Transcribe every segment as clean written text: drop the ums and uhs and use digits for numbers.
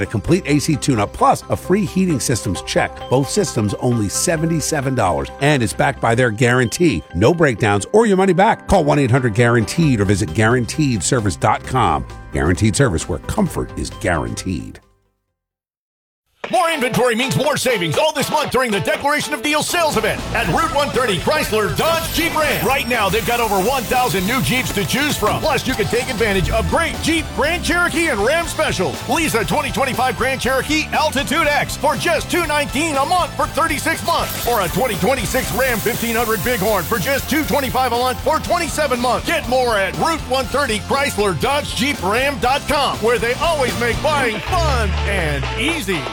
A complete AC tune-up plus a free heating systems check. Both systems only $77. And it's backed by their guarantee. No breakdowns or your money back. Call 1-800-GUARANTEED or visit GuaranteedService.com. Guaranteed service where comfort is guaranteed. More inventory means more savings all this month during the Declaration of Deals sales event at Route 130 Chrysler Dodge Jeep Ram. Right now, they've got over 1,000 new Jeeps to choose from. Plus, you can take advantage of great Jeep, Grand Cherokee, and Ram specials. Lease a 2025 Grand Cherokee Altitude X for just $219 a month for 36 months. Or a 2026 Ram 1500 Bighorn for just $225 a month for 27 months. Get more at Route 130 Chrysler Dodge Jeep Ram.com, where they always make buying fun and easy.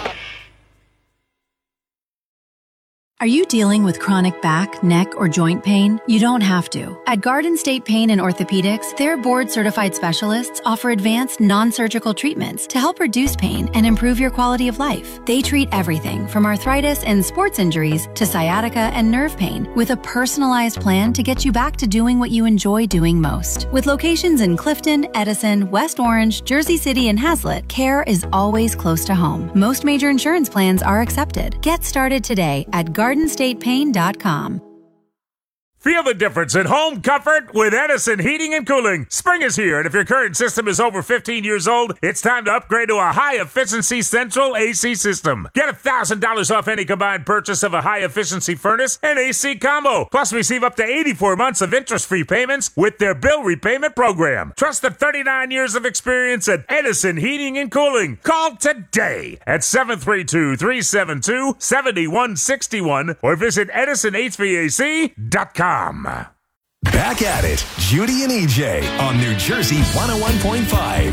Are you dealing with chronic back, neck, or joint pain? You don't have to. At Garden State Pain and Orthopedics, their board-certified specialists offer advanced non-surgical treatments to help reduce pain and improve your quality of life. They treat everything from arthritis and sports injuries to sciatica and nerve pain with a personalized plan to get you back to doing what you enjoy doing most. With locations in Clifton, Edison, West Orange, Jersey City, and Hazlet, care is always close to home. Most major insurance plans are accepted. Get started today at GardenStatePain.com. Feel the difference in home comfort with Edison Heating and Cooling. Spring is here, and if your current system is over 15 years old, it's time to upgrade to a high-efficiency central AC system. Get $1,000 off any combined purchase of a high-efficiency furnace and AC combo. Plus, receive up to 84 months of interest-free payments with their bill repayment program. Trust the 39 years of experience at Edison Heating and Cooling. Call today at 732-372-7161 or visit EdisonHVAC.com. Back at it, Judy and EJ on New Jersey 101.5.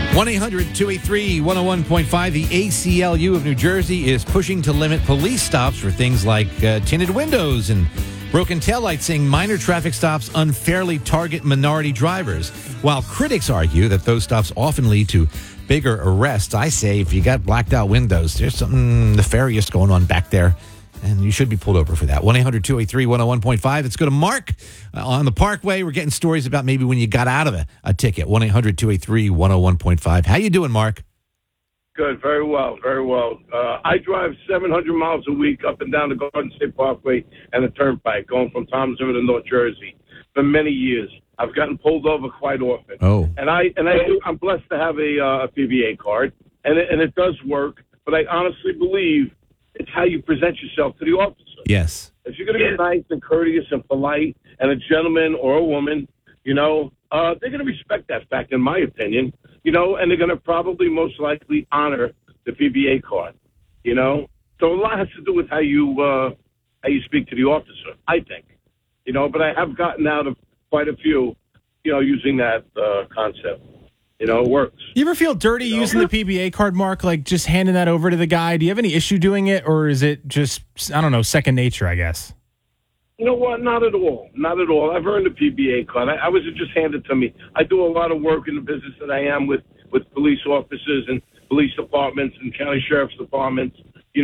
1-800-283-101.5. The ACLU of New Jersey is pushing to limit police stops for things like tinted windows and broken taillights, saying minor traffic stops unfairly target minority drivers. While critics argue that those stops often lead to bigger arrests, I say if you got blacked out windows, there's something nefarious going on back there, and you should be pulled over for that. 1-800-283-101.5. Let's go to Mark on the Parkway. We're getting stories about maybe when you got out of a ticket. 1-800-283-101.5. How you doing, Mark? Good, very well, very well. I drive 700 miles a week up and down the Garden State Parkway and the Turnpike, going from Toms River to North Jersey for many years. I've gotten pulled over quite often. Oh, and I'm blessed to have a PBA card, and it does work. But I honestly believe it's how you present yourself to the officer. yes. If you're going to be nice and courteous and polite and a gentleman or a woman, they're going to respect that fact, in my opinion, and they're going to probably most likely honor the PBA card, So a lot has to do with how you speak to the officer, I think, but I have gotten out of quite a few, using that concept. It works. You ever feel dirty using the PBA card, Mark, like just handing that over to the guy? Do you have any issue doing it, or is it just, I don't know, second nature, I guess? You know what? Not at all. Not at all. I've earned a PBA card. I was just handed to me. I do a lot of work in the business that I am with police officers and police departments and county sheriff's departments.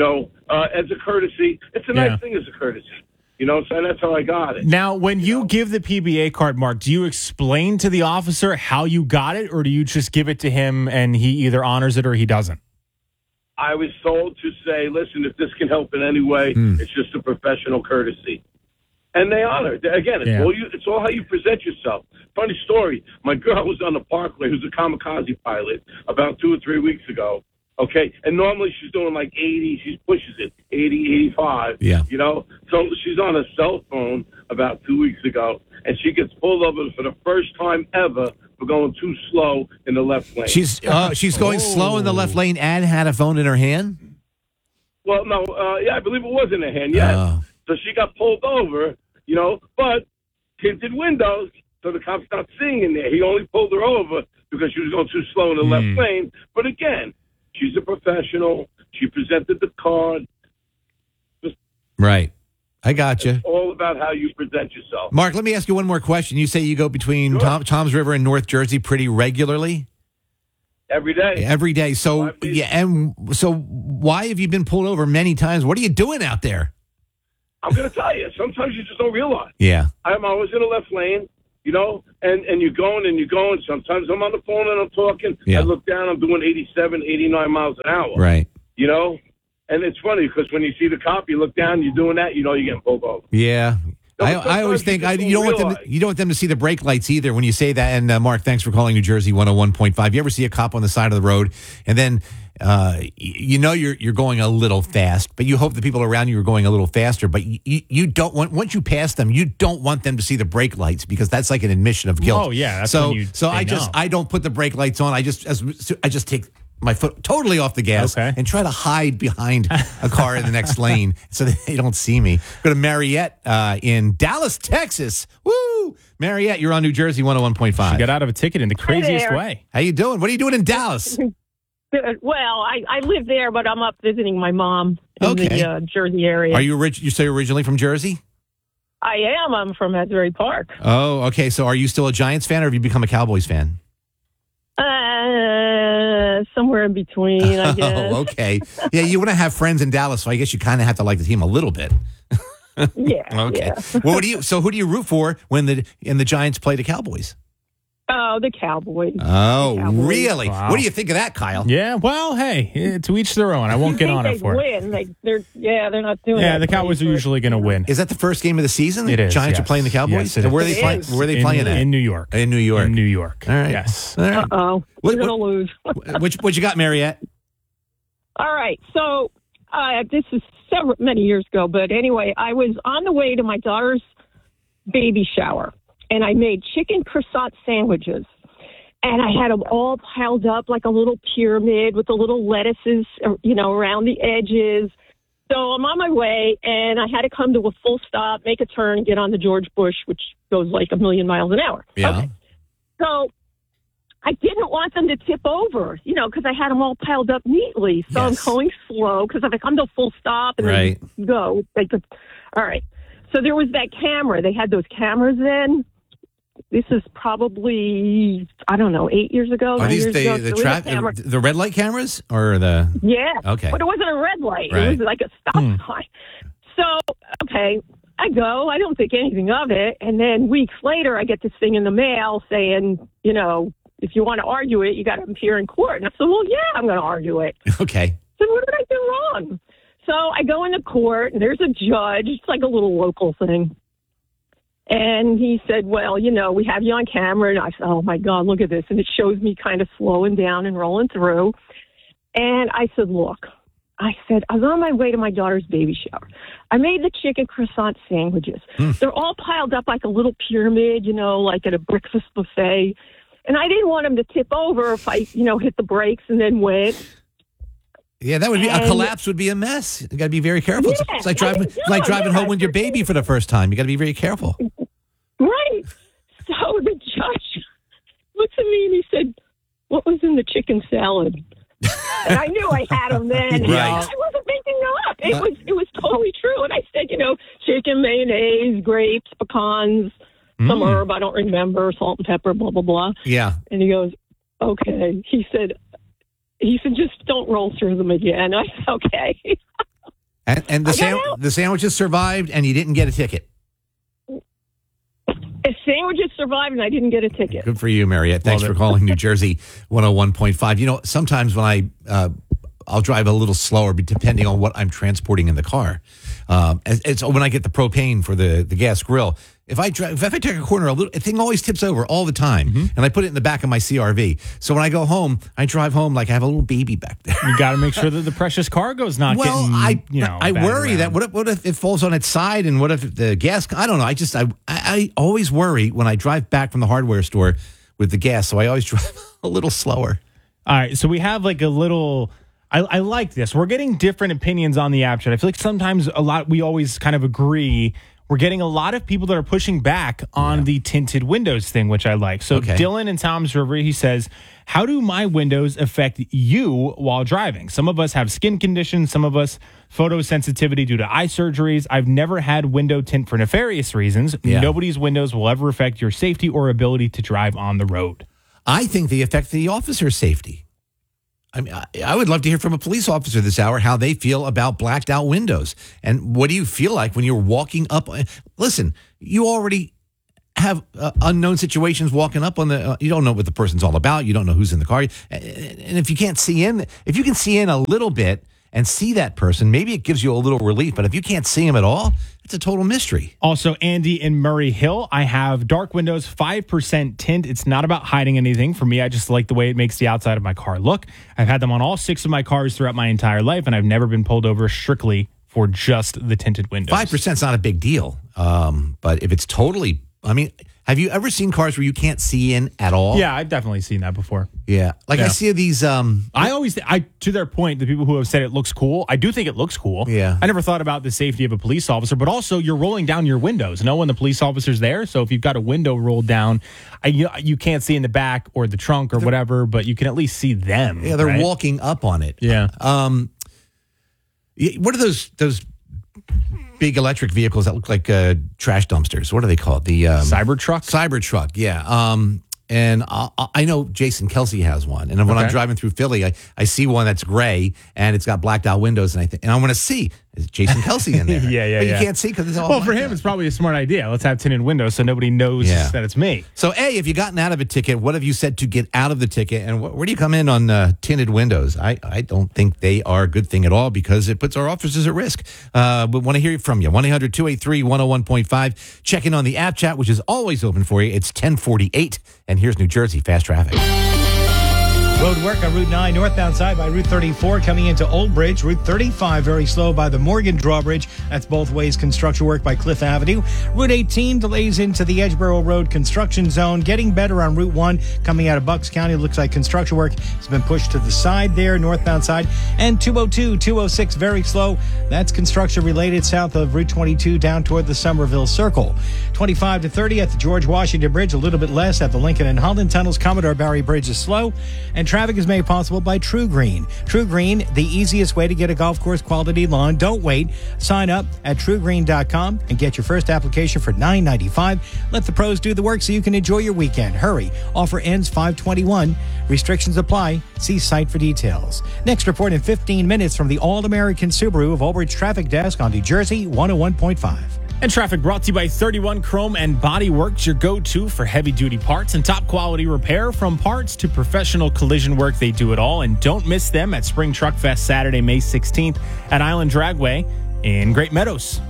As a courtesy, it's a nice thing as a courtesy. So that's how I got it. Now, when you give the PBA card, Mark, do you explain to the officer how you got it, or do you just give it to him and he either honors it or he doesn't? I was told to say, listen, if this can help in any way, it's just a professional courtesy. And they honor it. Again, it's all how you present yourself. Funny story. My girl was on the Parkway, who's a kamikaze pilot, about 2 or 3 weeks ago. Okay, and normally she's doing like 80, she pushes it, 80, 85, So she's on a cell phone about 2 weeks ago, and she gets pulled over for the first time ever for going too slow in the left lane. She's going slow in the left lane and had a phone in her hand? Well, no, I believe it was in her hand, So she got pulled over, but tinted windows, so the cops not seeing in there. He only pulled her over because she was going too slow in the left lane. But again, she's a professional. She presented the card. Right. I got you. It's all about how you present yourself. Mark, let me ask you one more question. You say you go between Toms River and North Jersey pretty regularly? Every day. Every day. So, so why have you been pulled over many times? What are you doing out there? I'm going to tell you. Sometimes you just don't realize. Yeah. I'm always in the left lane. You know, and you're going and you're going. Sometimes I'm on the phone and I'm talking. Yeah. I look down, I'm doing 87, 89 miles an hour. Right. You know? And it's funny because when you see the cop, you look down, you're doing that, you know you're getting pulled over. Yeah. No, I always think you don't realize. want them to see the brake lights either when you say that. And Mark, thanks for calling New Jersey 101.5. You ever see a cop on the side of the road and then you're going a little fast, but you hope the people around you are going a little faster. But you don't want, once you pass them, you don't want them to see the brake lights because that's like an admission of guilt. Oh yeah. That's So when you I don't put the brake lights on. I just take my foot totally off the gas and try to hide behind a car in the next lane so that they don't see me. Go to Mariette in Dallas, Texas. Woo! Mariette, you're on New Jersey 101.5. She got out of a ticket in the craziest way. How you doing? What are you doing in Dallas? Well, I live there, but I'm up visiting my mom in the Jersey area. Are you you say originally from Jersey? I am. I'm from Asbury Park. Oh, okay. So are you still a Giants fan or have you become a Cowboys fan? Somewhere in between, I guess. Oh, okay. Yeah, you want to have friends in Dallas, so I guess you kind of have to like the team a little bit. Yeah. Okay. Yeah. Well, who do you root for when the Giants play the Cowboys? Oh, the Cowboys. Oh, the Cowboys. really? Wow. What do you think of that, Kyle? Yeah, well, hey, to each their own. I won't get on it for it. Win. They're not doing. Yeah, the Cowboys are usually going to win. Is that the first game of the season? It is. Giants yes. are playing the Cowboys. Yes, it Where are is. they playing? Where are they playing at? In New York. In New York. In New York. All right. Yes. All right. Uh-oh. We're going to lose. What you got, Mariette? All right. So this is many years ago, but anyway, I was on the way to my daughter's baby shower, and I made chicken croissant sandwiches. And I had them all piled up like a little pyramid with the little lettuces, around the edges. So I'm on my way, and I had to come to a full stop, make a turn, get on the George Bush, which goes like 1,000,000 miles an hour. Yeah. Okay. So I didn't want them to tip over, because I had them all piled up neatly. So Yes. I'm going slow because if I come to a full stop and Right. then go, all right. So there was that camera. They had those cameras in. This is probably, 8 years ago. Are 9 these years ago. There was a camera. the red light cameras or the? Yeah. Okay. But it wasn't a red light. Right. It was like a stop sign. So, okay, I go. I don't think anything of it. And then weeks later, I get this thing in the mail saying, if you want to argue it, you got to appear in court. And I said, well, yeah, I'm going to argue it. Okay. So what did I do wrong? So I go into court, and there's a judge. It's like a little local thing. And he said, well, we have you on camera. And I said, oh, my God, look at this. And it shows me kind of slowing down and rolling through. And I said, look, I was on my way to my daughter's baby shower. I made the chicken croissant sandwiches. They're all piled up like a little pyramid, like at a breakfast buffet. And I didn't want them to tip over if I, hit the brakes and then went. Yeah, that would be a collapse. Would be a mess. You got to be very careful. Yeah, It's like driving home with your baby for the first time. You got to be very careful. Right. So the judge looks at me and he said, "What was in the chicken salad?" And I knew I had them then. Right. I wasn't making up. It was totally true. And I said, chicken, mayonnaise, grapes, pecans, some herb I don't remember, salt and pepper, blah blah blah. Yeah. And he goes, "Okay." He said, just don't roll through them again. I said, okay. And the sandwiches survived, and you didn't get a ticket. The sandwiches survived, and I didn't get a ticket. Good for you, Mariette. Thanks for calling New Jersey 101.5. Sometimes when I'll drive a little slower, depending on what I'm transporting in the car. It's when I get the propane for the gas grill. If I take a corner, a thing always tips over all the time, and I put it in the back of my CRV. So when I go home, I drive home like I have a little baby back there. You got to make sure that the precious cargo's not getting. I worry that what if it falls on its side, and what if the gas? I don't know. I always worry when I drive back from the hardware store with the gas. So I always drive a little slower. All right, so we have like a little. I like this. We're getting different opinions on the app chat. I feel like sometimes we always kind of agree. We're getting a lot of people that are pushing back on the tinted windows thing, which I like. So Dylan in Tom's River, he says, how do my windows affect you while driving? Some of us have skin conditions. Some of us photosensitivity due to eye surgeries. I've never had window tint for nefarious reasons. Yeah. Nobody's windows will ever affect your safety or ability to drive on the road. I think they affect the officer's safety. I mean, I would love to hear from a police officer this hour how they feel about blacked out windows. And what do you feel like when you're walking up? Listen, you already have unknown situations walking up on the. You don't know what the person's all about. You don't know who's in the car. And if you can't see in, if you can see in a little bit and see that person, maybe it gives you a little relief. But if you can't see him at all, it's a total mystery. Also, Andy in Murray Hill, I have dark windows, 5% tint. It's not about hiding anything. For me, I just like the way it makes the outside of my car look. I've had them on all 6 of my cars throughout my entire life, and I've never been pulled over strictly for just the tinted windows. 5% is not a big deal. But if it's totally, I mean, have you ever seen cars where you can't see in at all? Yeah, I've definitely seen that before. Yeah. I see these. To their point, the people who have said it looks cool, I do think it looks cool. Yeah. I never thought about the safety of a police officer, but also you're rolling down your windows. No when the police officer's there. So if you've got a window rolled down, you can't see in the back or the trunk or whatever, but you can at least see them. Yeah, they're right? walking up on it. Yeah. What are those big electric vehicles that look like trash dumpsters? What are they called? The Cybertruck? Cybertruck, yeah. And I know Jason Kelsey has one. And when I'm driving through Philly, I see one that's gray and it's got blacked out windows. And I want to see, is Jason Kelsey in there? Yeah. But you can't see because it's all Well, for him, it's probably a smart idea. Let's have tinted windows so nobody knows that it's me. So, A, if you've gotten out of a ticket, what have you said to get out of the ticket? And where do you come in on tinted windows? I don't think they are a good thing at all because it puts our officers at risk. But want to hear from you. 1-800-283-101.5. Check in on the app chat, which is always open for you. It's 1048. And here's New Jersey Fast Traffic. Road work on Route 9 northbound side by Route 34 coming into Old Bridge. Route 35 very slow by the Morgan Drawbridge. That's both ways construction work by Cliff Avenue. Route 18 delays into the Edgeboro Road construction zone. Getting better on Route 1 coming out of Bucks County. Looks like construction work has been pushed to the side there, northbound side. And 202, 206 very slow. That's construction related south of Route 22 down toward the Somerville Circle. 25 to 30 at the George Washington Bridge. A little bit less at the Lincoln and Holland Tunnels. Commodore Barry Bridge is slow. And traffic is made possible by True Green. True Green, the easiest way to get a golf course quality lawn. Don't wait. Sign up at truegreen.com and get your first application for $9.95. Let the pros do the work so you can enjoy your weekend. Hurry. Offer ends 5/21. Restrictions apply. See site for details. Next report in 15 minutes from the All-American Subaru of Old Bridge Traffic Desk on New Jersey 101.5. And traffic brought to you by 31 Chrome and Body Works, your go-to for heavy-duty parts and top-quality repair. From parts to professional collision work, they do it all. And don't miss them at Spring Truck Fest Saturday, May 16th at Island Dragway in Great Meadows.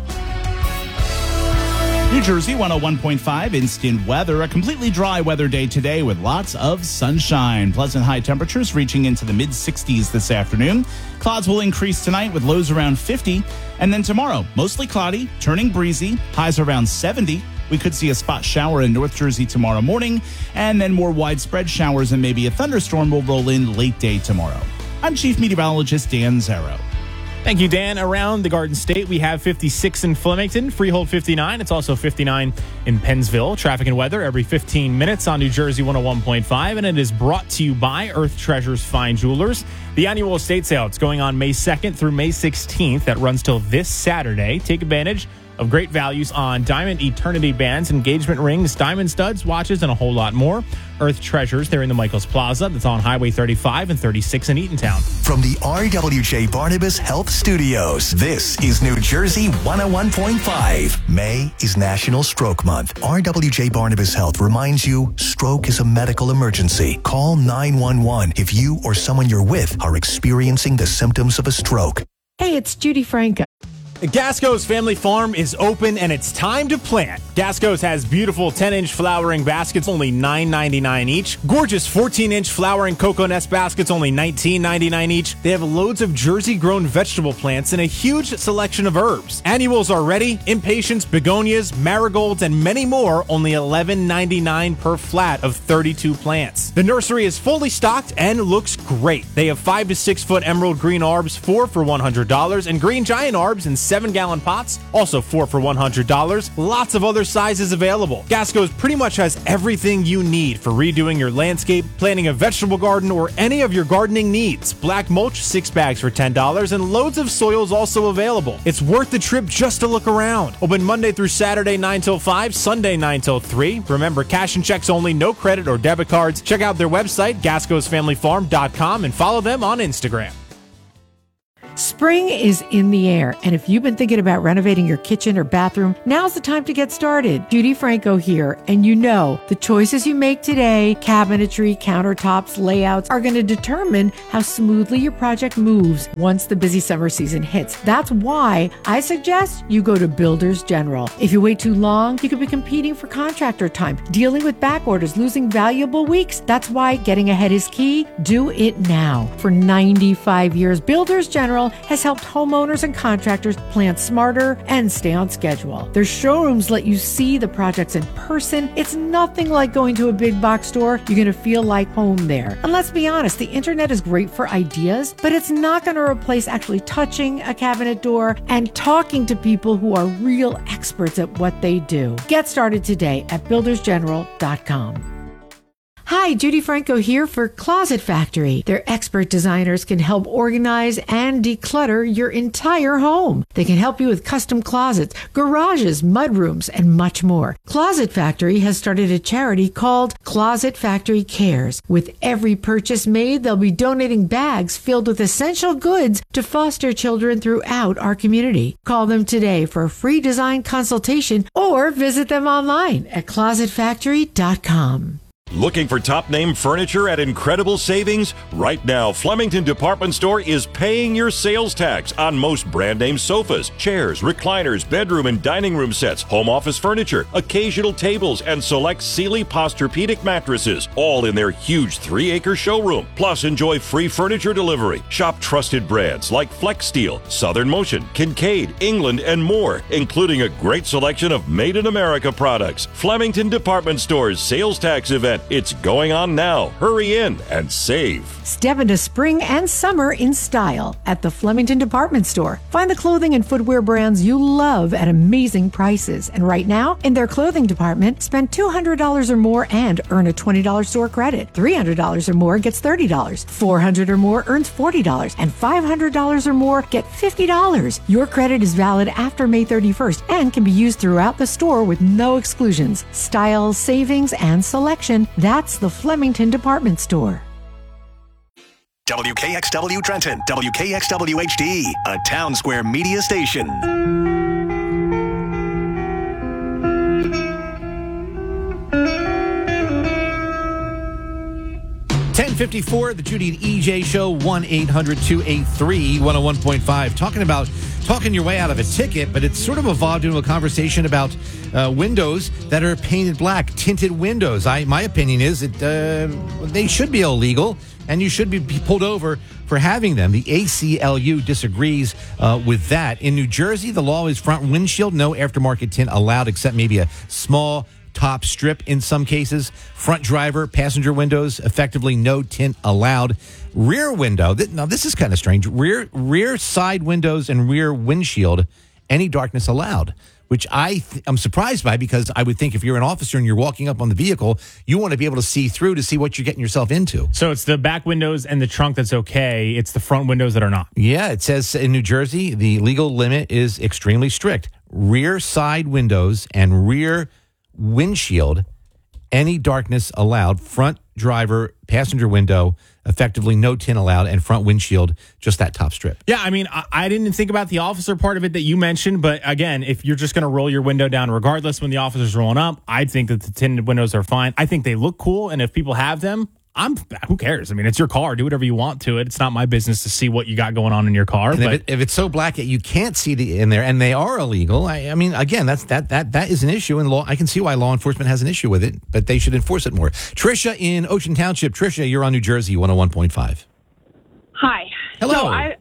New Jersey 101.5 instant weather. A completely dry weather day today with lots of sunshine. Pleasant high temperatures reaching into the mid-60s this afternoon. Clouds will increase tonight with lows around 50. And then tomorrow, mostly cloudy, turning breezy, highs around 70. We could see a spot shower in North Jersey tomorrow morning. And then more widespread showers and maybe a thunderstorm will roll in late day tomorrow. I'm Chief Meteorologist Dan Zero. Thank you, Dan. Around the Garden State, we have 56 in Flemington, Freehold 59. It's also 59 in Pennsville. Traffic and weather every 15 minutes on New Jersey 101.5, and it is brought to you by Earth Treasures Fine Jewelers. The annual estate sale, it's going on May 2nd through May 16th. That runs till this Saturday. Take advantage of great values on diamond eternity bands, engagement rings, diamond studs, watches, and a whole lot more. Earth Treasures, they're in the Michaels Plaza. That's on Highway 35 and 36 in Eatontown. From the RWJ Barnabas Health Studios, this is New Jersey 101.5. May is National Stroke Month. RWJ Barnabas Health reminds you stroke is a medical emergency. Call 911 if you or someone you're with are experiencing the symptoms of a stroke. Hey, it's Judy Franco. Gasco's Family Farm is open and it's time to plant. Gasco's has beautiful 10-inch flowering baskets, only $9.99 each. Gorgeous 14-inch flowering cocoa nest baskets, only $19.99 each. They have loads of Jersey-grown vegetable plants and a huge selection of herbs. Annuals are ready, impatiens, begonias, marigolds, and many more, only $11.99 per flat of 32 plants. The nursery is fully stocked and looks great. They have 5 to 6 foot emerald green arbs, 4 for $100, and green giant arbs in 7-gallon pots, also 4 for $100. Lots of other sizes available. Gasco's pretty much has everything you need for redoing your landscape, planting a vegetable garden, or any of your gardening needs. Black mulch, 6 bags for $10, and loads of soils also available. It's worth the trip just to look around. Open Monday through Saturday 9 till 5, Sunday 9 till 3. Remember, cash and checks only, no credit or debit cards. Check out their website, gascosfamilyfarm.com, and follow them on Instagram. Spring is in the air, and if you've been thinking about renovating your kitchen or bathroom, now's the time to get started. Judy Franco here, and you know the choices you make today, cabinetry, countertops, layouts, are going to determine how smoothly your project moves once the busy summer season hits. That's why I suggest you go to Builders General. If you wait too long, you could be competing for contractor time, dealing with back orders, losing valuable weeks. That's why getting ahead is key. Do it now. For 95 years, Builders General has helped homeowners and contractors plan smarter and stay on schedule. Their showrooms let you see the projects in person. It's nothing like going to a big box store. You're going to feel like home there. And let's be honest, the internet is great for ideas, but it's not going to replace actually touching a cabinet door and talking to people who are real experts at what they do. Get started today at buildersgeneral.com. Hi, Judy Franco here for Closet Factory. Their expert designers can help organize and declutter your entire home. They can help you with custom closets, garages, mudrooms, and much more. Closet Factory has started a charity called Closet Factory Cares. With every purchase made, they'll be donating bags filled with essential goods to foster children throughout our community. Call them today for a free design consultation or visit them online at closetfactory.com. Looking for top-name furniture at incredible savings? Right now, Flemington Department Store is paying your sales tax on most brand-name sofas, chairs, recliners, bedroom and dining room sets, home office furniture, occasional tables, and select Sealy Posturepedic mattresses, all in their huge 3-acre showroom. Plus, enjoy free furniture delivery. Shop trusted brands like Flex Steel, Southern Motion, Kincaid, England, and more, including a great selection of made-in-America products. Flemington Department Store's sales tax event. It's going on now. Hurry in and save. Step into spring and summer in style at the Flemington Department Store. Find the clothing and footwear brands you love at amazing prices. And right now, in their clothing department, spend $200 or more and earn a $20 store credit. $300 or more gets $30. $400 or more earns $40. And $500 or more get $50. Your credit is valid after May 31st and can be used throughout the store with no exclusions. Style, savings, and selection. That's the Flemington Department Store. WKXW Trenton, WKXW HD, a Town Square media station. 10:54, the Judy and EJ Show, 1-800-283-101.5. Talking your way out of a ticket, but it's sort of evolved into a conversation about windows that are painted black, tinted windows. My opinion is that they should be illegal, and you should be pulled over for having them. The ACLU disagrees with that. In New Jersey, the law is front windshield, no aftermarket tint allowed except maybe a small top strip in some cases. Front driver, passenger windows, effectively no tint allowed. Rear window, now this is kind of strange. Rear side windows and rear windshield, any darkness allowed, which I'm surprised by, because I would think if you're an officer and you're walking up on the vehicle, you want to be able to see through to see what you're getting yourself into. So it's the back windows and the trunk that's okay. It's the front windows that are not. Yeah, it says in New Jersey, the legal limit is extremely strict. Rear side windows and rear windshield, any darkness allowed. Front driver, passenger window, effectively no tint allowed, and front windshield, just that top strip. Yeah, I mean, I didn't think about the officer part of it that you mentioned, but again, if you're just going to roll your window down regardless when the officer's rolling up, I think that the tinted windows are fine. I think they look cool, and if people have them, who cares? I mean, it's your car. Do whatever you want to it. It's not my business to see what you got going on in your car. And but if it's so black that you can't see in there, and they are illegal, I mean, again, that is an issue in law. I can see why law enforcement has an issue with it, but they should enforce it more. Trisha in Ocean Township. Trisha, you're on New Jersey 101.5. Hi. Hello. So I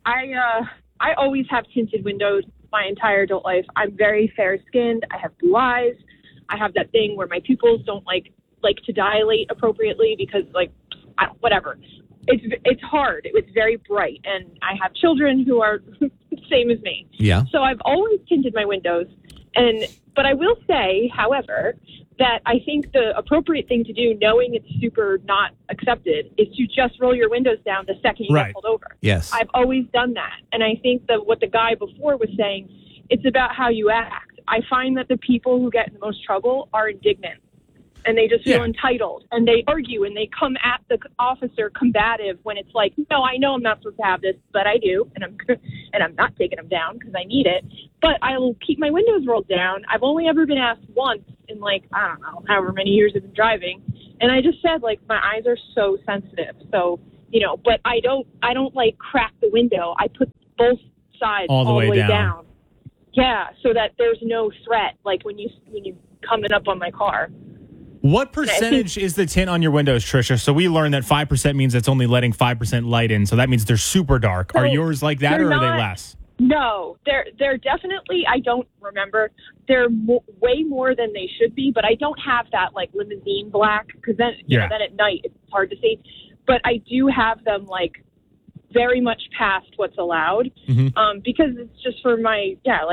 always have tinted windows my entire adult life. I'm very fair skinned. I have blue eyes. I have that thing where my pupils don't like to dilate appropriately because whatever. It's hard. It's very bright, and I have children who are the same as me. Yeah. So I've always tinted my windows, but I will say, however, that I think the appropriate thing to do, knowing it's super not accepted, is to just roll your windows down the second you get pulled over. Yes. I've always done that, and I think that what the guy before was saying, it's about how you act. I find that the people who get in the most trouble are indignant. and they just feel entitled, and they argue, and they come at the officer combative when it's like, no, I know I'm not supposed to have this, but I do, and I'm not taking them down because I need it, but I'll keep my windows rolled down. I've only ever been asked once in, like, I don't know, however many years I've been driving, and I just said, like, my eyes are so sensitive, so, you know, but I don't like crack the window. I put both sides all the way down. Yeah, so that there's no threat, like when you coming up on my car. What percentage is the tint on your windows, Trisha? So we learned that 5% means it's only letting 5% light in, so that means they're super dark. Are yours like that, or are they less? No, they're definitely, I don't remember, they're way more than they should be, but I don't have that, like, limousine black, because then, you know, then at night it's hard to see. But I do have them, like, very much past what's allowed, because it's just for my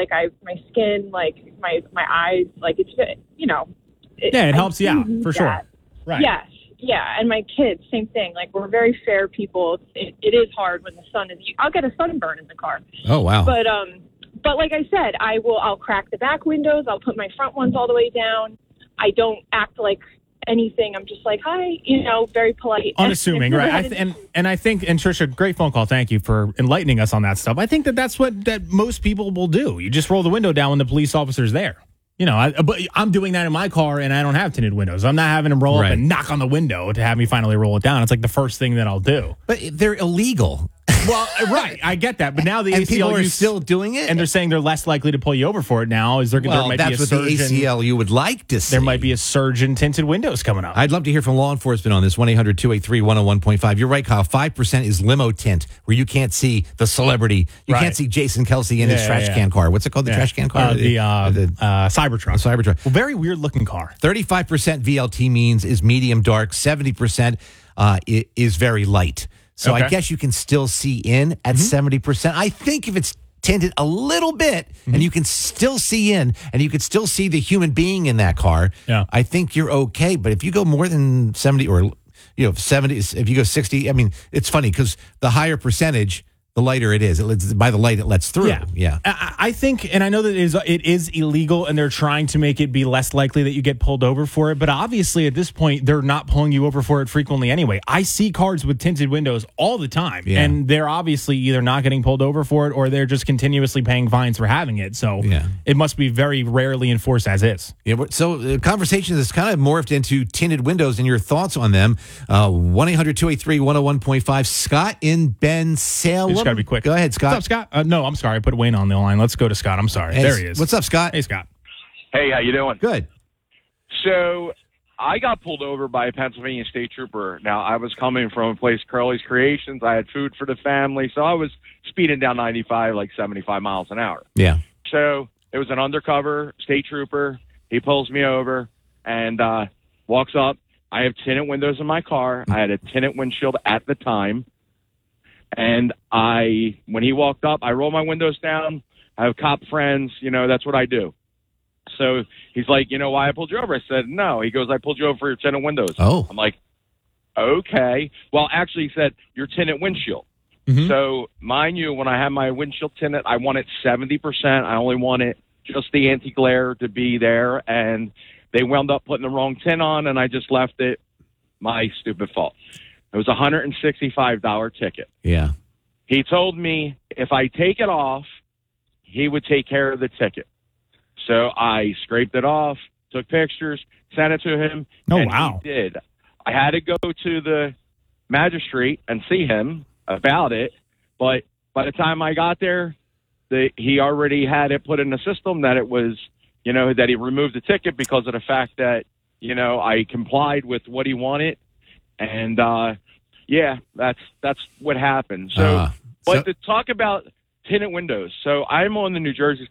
skin, like my eyes, like it's, you know. It helps you out for sure. Right. Yes. Yeah. And my kids, same thing. Like, we're very fair people. It is hard when the sun is, I'll get a sunburn in the car. Oh, wow. But like I said, I'll crack the back windows. I'll put my front ones all the way down. I don't act like anything. I'm just like, hi, you know, very polite. Unassuming, right? And I think, and Trisha, great phone call. Thank you for enlightening us on that stuff. I think that's what most people will do. You just roll the window down when the police officer's there. You know, but I'm doing that in my car, and I don't have tinted windows. I'm not having them roll up and knock on the window to have me finally roll it down. It's like the first thing that I'll do. But they're illegal. Well, right, I get that, but now the and ACLU people are still doing it, and they're saying they're less likely to pull you over for it now. There might be a surge? The ACLU would like to see. There might be a surge in tinted windows coming up. I'd love to hear from law enforcement on this. 1-800-283-101.5. You're right, Kyle. 5% is limo tint, where you can't see the celebrity. You can't see Jason Kelsey in his trash can car. What's it called? The trash can car? The Cybertruck. Cybertruck. Well, very weird looking car. 35% VLT means is medium dark. 70% is very light. So I guess you can still see in at 70%. I think if it's tinted a little bit and you can still see in and you can still see the human being in that car, I think you're okay. But if you go more than 70 or 70, if you go 60, I mean, it's funny because the higher percentage, the lighter it is. By the light, it lets through. Yeah. I think, and I know that it is illegal, and they're trying to make it be less likely that you get pulled over for it. But obviously, at this point, they're not pulling you over for it frequently anyway. I see cars with tinted windows all the time, and they're obviously either not getting pulled over for it, or they're just continuously paying fines for having it. So it must be very rarely enforced as is. Yeah. So the conversation has kind of morphed into tinted windows and your thoughts on them. 1-800-283-101.5. Scott in Ben Salem. Got to be quick. Go ahead, Scott. What's up, Scott? No, I'm sorry. I put Wayne on the line. Let's go to Scott. I'm sorry. There he is. What's up, Scott? Hey, Scott. Hey, how you doing? Good. So I got pulled over by a Pennsylvania state trooper. Now, I was coming from a place, Curly's Creations. I had food for the family, so I was speeding down 95, like 75 miles an hour. Yeah. So it was an undercover state trooper. He pulls me over and walks up. I have tinted windows in my car. I had a tinted windshield at the time. And when he walked up, I roll my windows down. I have cop friends. You know, that's what I do. So he's like, you know why I pulled you over? I said, no. He goes, I pulled you over for your tinted windows. Oh. I'm like, okay. Well, actually, he said, your tinted windshield. So, mind you, when I have my windshield tinted, I want it 70%. I only want it just the anti-glare to be there. And they wound up putting the wrong tint on, and I just left it. My stupid fault. It was a $165 ticket. Yeah. He told me if I take it off, he would take care of the ticket. So I scraped it off, took pictures, sent it to him. Oh, and wow. He did. I had to go to the magistrate and see him about it. But by the time I got there, he already had it put in the system that it was, you know, that he removed the ticket because of the fact that, you know, I complied with what he wanted. And, yeah, that's what happened. So to talk about tinted windows. So I'm on the New Jersey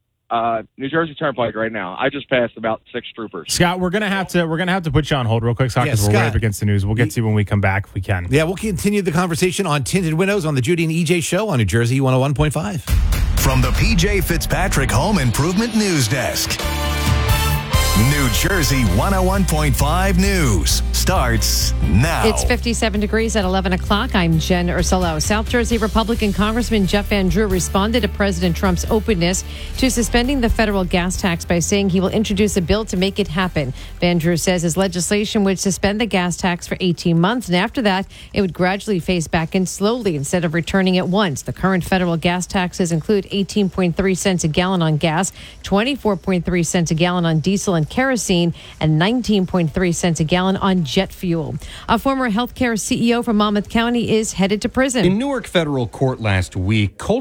Turnpike right now. I just passed about 6 troopers. Scott, we're gonna have to put you on hold real quick, Scott, because we're right up against the news. We'll get to you when we come back if we can. Yeah, we'll continue the conversation on tinted windows on the Judy and EJ show on New Jersey 101.5. From the PJ Fitzpatrick Home Improvement News Desk. New Jersey 101.5 News starts now. It's 57 degrees at 11 o'clock. I'm Jen Ursulo. South Jersey Republican Congressman Jeff Van Drew responded to President Trump's openness to suspending the federal gas tax by saying he will introduce a bill to make it happen. Van Drew says his legislation would suspend the gas tax for 18 months, and after that, it would gradually phase back in slowly instead of returning at once. The current federal gas taxes include 18.3 cents a gallon on gas, 24.3 cents a gallon on diesel and kerosene, and 19.3 cents a gallon on jet fuel. A former healthcare CEO from Monmouth County is headed to prison. In Newark Federal Court last week,